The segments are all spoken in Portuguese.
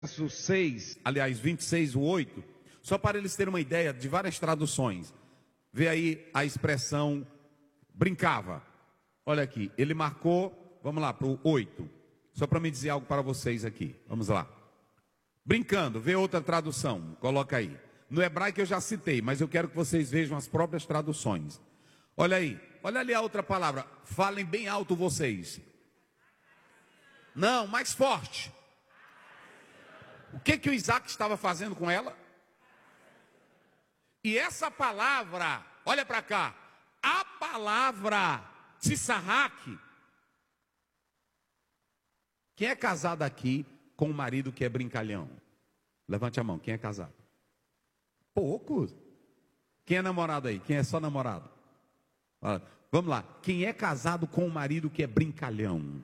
verso 6, aliás, 26, o 8, só para eles terem uma ideia de várias traduções. Vê aí a expressão brincava. Olha aqui, ele marcou, vamos lá, para o 8. Só para me dizer algo para vocês aqui. Vamos lá. Brincando, vê outra tradução, coloca aí. No hebraico eu já citei, mas eu quero que vocês vejam as próprias traduções. Olha aí, olha ali a outra palavra. Falem bem alto vocês. Não, mais forte. O que o Isaac estava fazendo com ela? E essa palavra, olha para cá, a palavra Tsisarrak. Quem é casado aqui com um marido que é brincalhão? Levante a mão, quem é casado? Poucos. Quem é namorado aí? Quem é só namorado? Vamos lá, quem é casado com um marido que é brincalhão?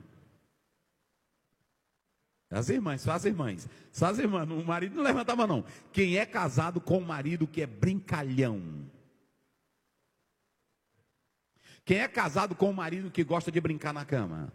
As irmãs, só as irmãs. Só as irmãs, o marido não levanta a mão não. Quem é casado com um marido que é brincalhão? Quem é casado com um marido que gosta de brincar na cama?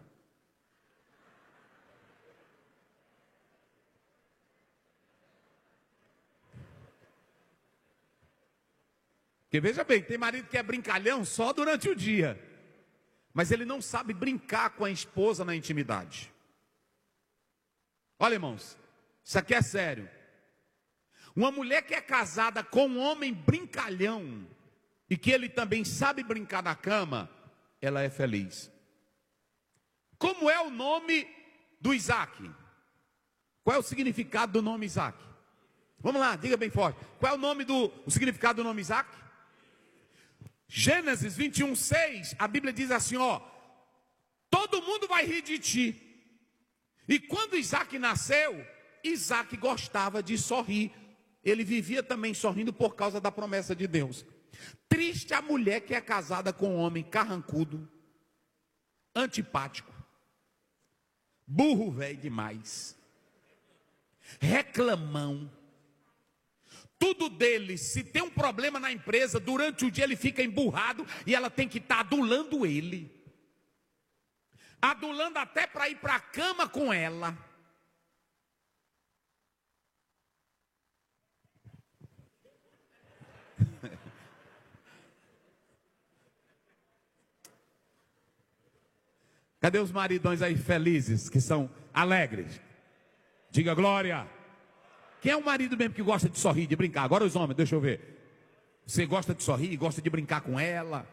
Porque veja bem, tem marido que é brincalhão só durante o dia. Mas ele não sabe brincar com a esposa na intimidade. Olha, irmãos, isso aqui é sério. Uma mulher que é casada com um homem brincalhão e que ele também sabe brincar na cama, ela é feliz. Como é o nome do Isaac? Qual é o significado do nome Isaac? Vamos lá, diga bem forte. Qual é o significado do nome Isaac? Gênesis 21, 6, a Bíblia diz assim, ó: todo mundo vai rir de ti. E quando Isaac nasceu, Isaac gostava de sorrir. Ele vivia também sorrindo por causa da promessa de Deus. Triste a mulher que é casada com um homem carrancudo, antipático, burro velho demais, reclamão. Tudo dele, se tem um problema na empresa, durante o dia ele fica emburrado e ela tem que estar adulando ele. Adulando até para ir para a cama com ela. Cadê os maridões aí felizes, que são alegres? Diga glória. Quem é o marido mesmo que gosta de sorrir, de brincar? Agora os homens, deixa eu ver. Você gosta de sorrir, gosta de brincar com ela?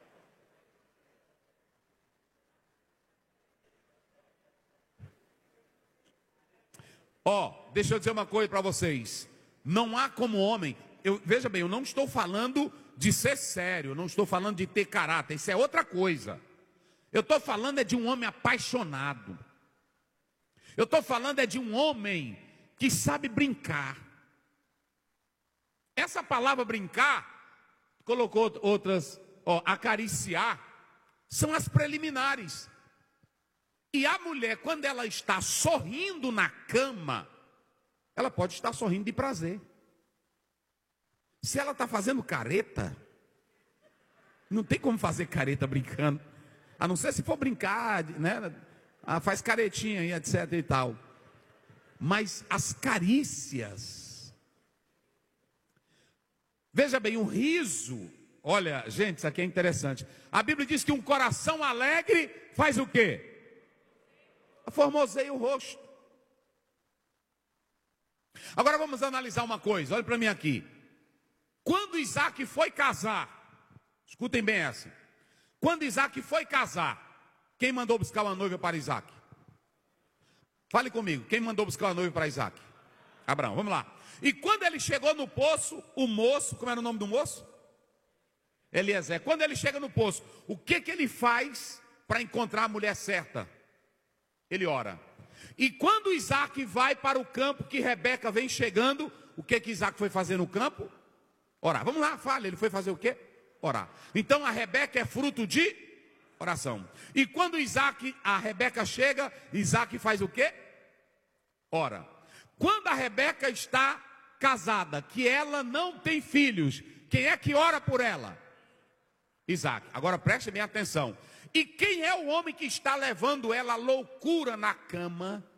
Ó, deixa eu dizer uma coisa para vocês. Não há como homem. Veja bem, eu não estou falando de ser sério, eu não estou falando de ter caráter, isso é outra coisa. Eu estou falando é de um homem apaixonado. Eu estou falando é de um homem que sabe brincar. Essa palavra brincar, colocou outras, ó, acariciar, são as preliminares. E a mulher, quando ela está sorrindo na cama, ela pode estar sorrindo de prazer. Se ela está fazendo careta, não tem como fazer careta brincando. A não ser se for brincar, né? Faz caretinha e etc e tal. Mas as carícias. Veja bem, o riso. Olha, gente, isso aqui é interessante. A Bíblia diz que um coração alegre faz o quê? Formoseia o rosto. Agora vamos analisar uma coisa, olha para mim aqui. Quando Isaac foi casar, escutem bem essa. Quando Isaac foi casar, quem mandou buscar uma noiva para Isaac? Fale comigo, quem mandou buscar uma noiva para Isaac? Abraão, vamos lá. E quando ele chegou no poço, o moço, como era o nome do moço? Eliezer. Quando ele chega no poço, o que ele faz para encontrar a mulher certa? Ele ora. E quando Isaac vai para o campo, que Rebeca vem chegando, o que Isaac foi fazer no campo? Orar. Vamos lá, fale, ele foi fazer o quê? Orar. Então a Rebeca é fruto de oração. E quando a Rebeca chega, Isaac faz o quê? Ora. Quando a Rebeca está casada, que ela não tem filhos, quem é que ora por ela? Isaac. Agora preste bem atenção. E quem é o homem que está levando ela à loucura na cama?